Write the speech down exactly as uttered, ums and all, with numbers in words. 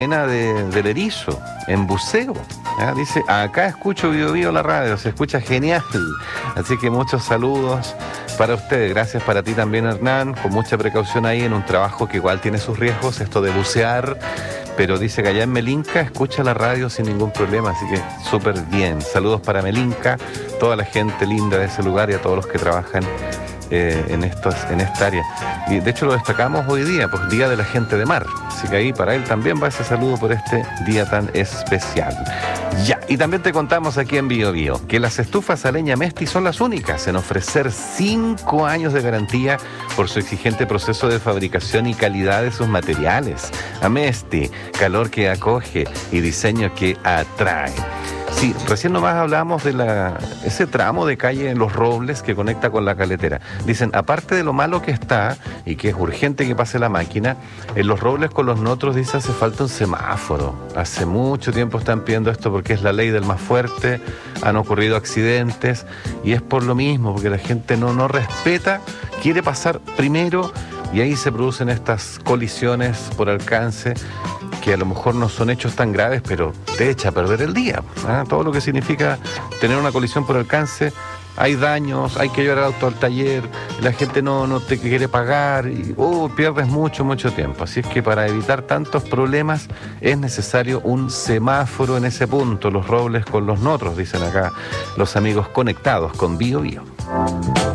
De, del Erizo, en Buceo. ¿Ah? Dice, acá escucho Bio Bio la radio, se escucha genial. Así que muchos saludos para ustedes. Gracias para ti también, Hernán, con mucha precaución ahí en un trabajo que igual tiene sus riesgos, esto de bucear, pero dice que allá en Melinca escucha la radio sin ningún problema, así que súper bien. Saludos para Melinca, toda la gente linda de ese lugar y a todos los que trabajan Eh, en, estos, en esta área. Y de hecho lo destacamos hoy día, pues Día de la Gente de Mar. Así que ahí para él también va ese saludo por este día tan especial. Ya, y también te contamos aquí en Bio Bio que las estufas a leña Mesti son las únicas en ofrecer cinco años de garantía por su exigente proceso de fabricación y calidad de sus materiales. A Mesti, calor que acoge y diseño que atrae. Sí, recién nomás hablábamos de la, ese tramo de calle en Los Robles que conecta con la Caletera. Dicen, aparte de lo malo que está y que es urgente que pase la máquina, en Los Robles con los Notros, dice, hace falta un semáforo. Hace mucho tiempo están pidiendo esto porque es la ley del más fuerte, han ocurrido accidentes y es por lo mismo, porque la gente no, no respeta, quiere pasar primero y ahí se producen estas colisiones por alcance que a lo mejor no son hechos tan graves, pero te echa a perder el día. ¿eh? Todo lo que significa tener una colisión por alcance, hay daños, hay que llevar el auto al taller, la gente no, no te quiere pagar, y oh, pierdes mucho, mucho tiempo. Así es que para evitar tantos problemas es necesario un semáforo en ese punto, Los Robles con los Notros, dicen acá los amigos conectados con Bio Bio.